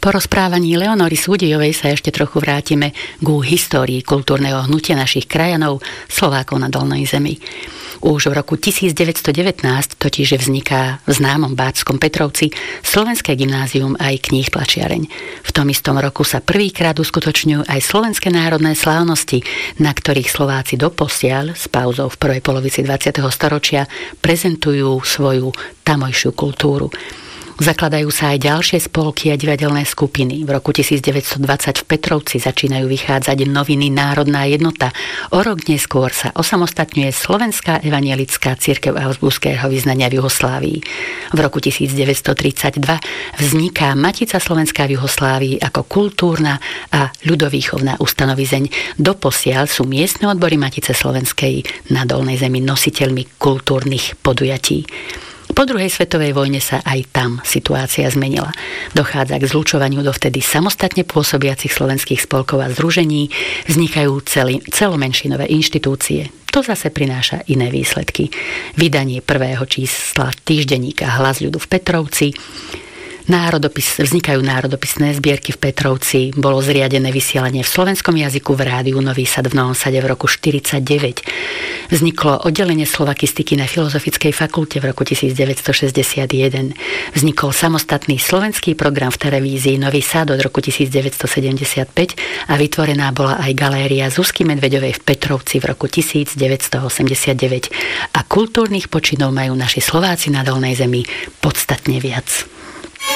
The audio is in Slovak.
Po rozprávaní Leonory Súdijovej sa ešte trochu vrátime ku histórii kultúrneho hnutia našich krajanov, Slovákov na Dolnej zemi. Už v roku 1919 totiž vzniká v známom Bátskom Petrovci Slovenské gymnázium aj kníh tlačiareň. V tom istom roku sa prvýkrát uskutočňujú aj slovenské národné slávnosti, na ktorých Slováci doposiaľ s pauzou v prvej polovici 20. storočia prezentujú svoju tamojšiu kultúru. Zakladajú sa aj ďalšie spolky a divadelné skupiny. V roku 1920 v Petrovci začínajú vychádzať noviny Národná jednota. O rok neskôr sa osamostatňuje Slovenská evanjelická cirkev Augsburského vyznania v Juhoslávii. V roku 1932 vzniká Matica Slovenská v Juhoslávii ako kultúrna a ľudovýchovná ustanovizeň. Doposiaľ sú miestne odbory Matice Slovenskej na Dolnej zemi nositeľmi kultúrnych podujatí. Po druhej svetovej vojne sa aj tam situácia zmenila. Dochádza k zlučovaniu dovtedy samostatne pôsobiacich slovenských spolkov a združení, vznikajú celomenšinové inštitúcie. To zase prináša iné výsledky. Vydanie prvého čísla týždenníka Hlas ľudu v Petrovci, vznikajú národopisné zbierky v Petrovci, bolo zriadené vysielanie v slovenskom jazyku v rádiu Nový Sad v Novom Sade v roku 1949. Vzniklo oddelenie slovakistiky na Filozofickej fakulte v roku 1961. Vznikol samostatný slovenský program v televízii Nový Sad od roku 1975 a vytvorená bola aj galéria Zuzky Medveďovej v Petrovci v roku 1989. A kultúrnych počinov majú naši Slováci na Dolnej zemi podstatne viac.